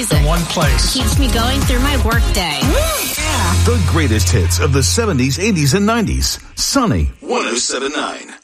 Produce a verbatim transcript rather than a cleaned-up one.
music. In one place. Keeps me going through my workday. Yeah. The greatest hits of the seventies, eighties, and nineties. Sunny one oh seven point nine.